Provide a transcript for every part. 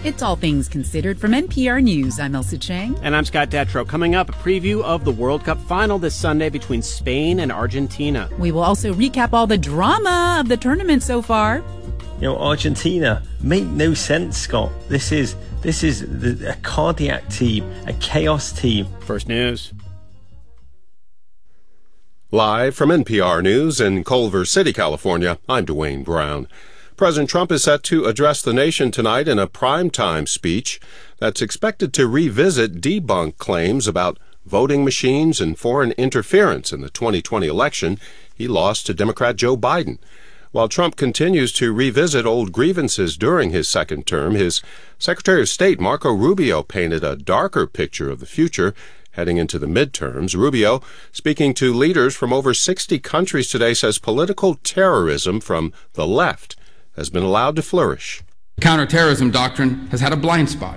It's All Things Considered from NPR News. I'm Elsa Chang. And I'm Scott Detrow. Coming up, a preview of the World Cup final this Sunday between Spain and Argentina. We will also recap all the drama of the tournament so far. You know, Argentina, make no sense, Scott. This is a cardiac team, a chaos team. First news. Live from NPR News in Culver City, California, I'm Dwayne Brown. President Trump is set to address the nation tonight in a primetime speech that's expected to revisit debunked claims about voting machines and foreign interference in the 2020 election. He lost to Democrat Joe Biden. While Trump continues to revisit old grievances during his second term, his Secretary of State Marco Rubio painted a darker picture of the future heading into the midterms. Rubio, speaking to leaders from over 60 countries today, says political terrorism from the left has been allowed to flourish. Counterterrorism doctrine has had a blind spot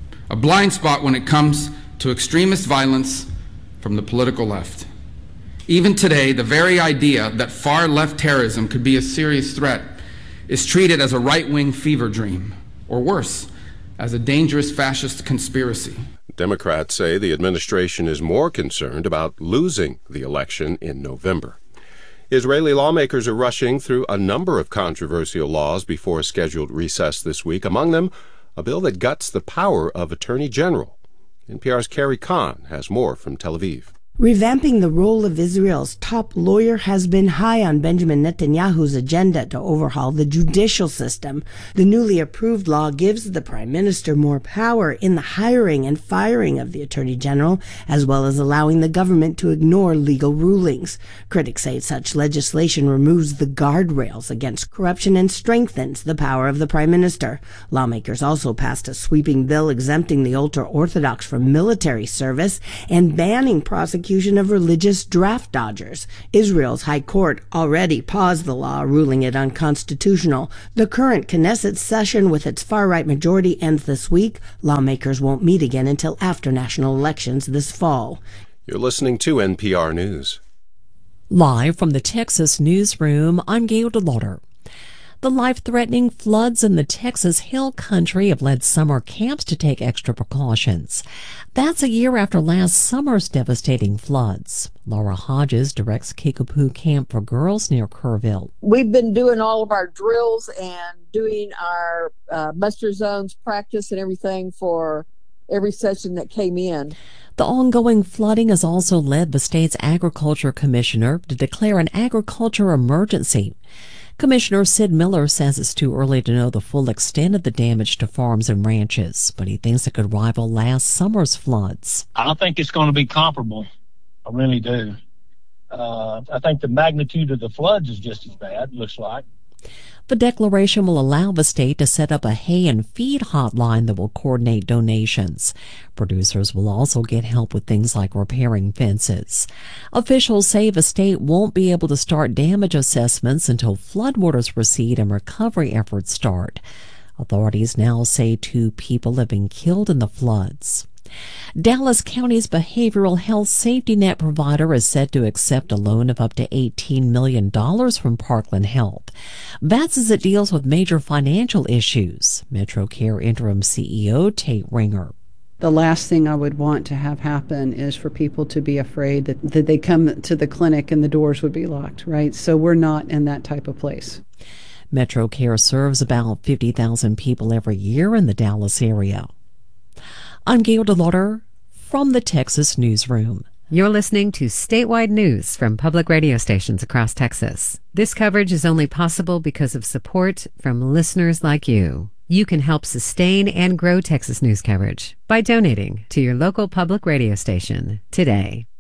when it comes to extremist violence from the political left. Even today, the very idea that far-left terrorism could be a serious threat is treated as a right-wing fever dream, or worse, as a dangerous fascist conspiracy. Democrats say the administration is more concerned about losing the election in November. Israeli lawmakers are rushing through a number of controversial laws before a scheduled recess this week, among them a bill that guts the power of Attorney General. NPR's Carrie Kahn has more from Tel Aviv. Revamping the role of Israel's top lawyer has been high on Benjamin Netanyahu's agenda to overhaul the judicial system. The newly approved law gives the prime minister more power in the hiring and firing of the attorney general, as well as allowing the government to ignore legal rulings. Critics say such legislation removes the guardrails against corruption and strengthens the power of the prime minister. Lawmakers also passed a sweeping bill exempting the ultra-Orthodox from military service and banning prosecution of religious draft dodgers. Israel's High Court already paused the law, ruling it unconstitutional. The current Knesset session with its far-right majority ends this week. Lawmakers won't meet again until after national elections this fall. You're listening to NPR News. Live from the Texas newsroom, I'm Gail DeLauder. The life-threatening floods in the Texas Hill Country have led summer camps to take extra precautions. That's a year after last summer's devastating floods. Laura Hodges directs Kickapoo Camp for Girls near Kerrville. We've been doing all of our drills and doing our muster zones practice and everything for every session that came in. The ongoing flooding has also led the state's agriculture commissioner to declare an agriculture emergency. Commissioner Sid Miller says it's too early to know the full extent of the damage to farms and ranches, but he thinks it could rival last summer's floods. I think it's going to be comparable. I really do. I think the magnitude of the floods is just as bad, looks like. The declaration will allow the state to set up a hay and feed hotline that will coordinate donations. Producers will also get help with things like repairing fences. Officials say the state won't be able to start damage assessments until floodwaters recede and recovery efforts start. Authorities now say 2 people have been killed in the floods. Dallas County's behavioral health safety net provider is said to accept a loan of up to $18 million from Parkland Health. That says it deals with major financial issues. MetroCare interim CEO Tate Ringer. The last thing I would want to have happen is for people to be afraid that they come to the clinic and the doors would be locked, right? So we're not in that type of place. MetroCare serves about 50,000 people every year in the Dallas area. I'm Gail DeLauder from the Texas Newsroom. You're listening to statewide news from public radio stations across Texas. This coverage is only possible because of support from listeners like you. You can help sustain and grow Texas news coverage by donating to your local public radio station today.